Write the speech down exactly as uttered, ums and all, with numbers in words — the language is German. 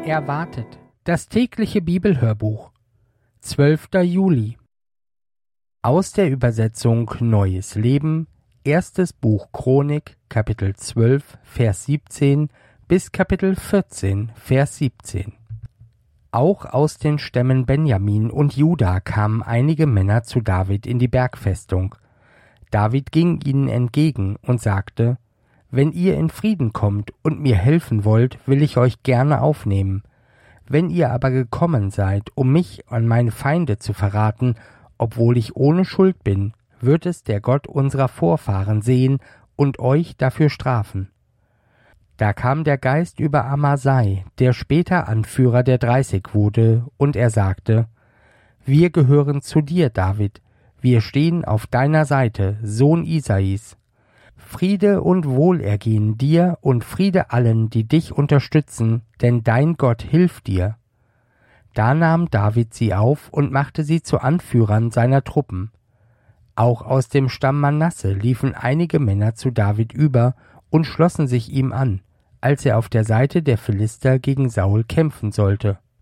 Erwartet. Das tägliche Bibelhörbuch. zwölfter Juli. Aus der Übersetzung Neues Leben, erstes Buch Chronik, Kapitel zwölf, Vers siebzehn bis Kapitel vierzehn, Vers siebzehn. Auch aus den Stämmen Benjamin und Juda kamen einige Männer zu David in die Bergfestung. David ging ihnen entgegen und sagte: Wenn ihr in Frieden kommt und mir helfen wollt, will ich euch gerne aufnehmen. Wenn ihr aber gekommen seid, um mich an meine Feinde zu verraten, obwohl ich ohne Schuld bin, wird es der Gott unserer Vorfahren sehen und euch dafür strafen. Da kam der Geist über Amasai, der später Anführer der Dreißig wurde, und er sagte: Wir gehören zu dir, David, wir stehen auf deiner Seite, Sohn Isais. Friede und Wohlergehen dir und Friede allen, die dich unterstützen, denn dein Gott hilft dir. Da nahm David sie auf und machte sie zu Anführern seiner Truppen. Auch aus dem Stamm Manasse liefen einige Männer zu David über und schlossen sich ihm an, als er auf der Seite der Philister gegen Saul kämpfen sollte.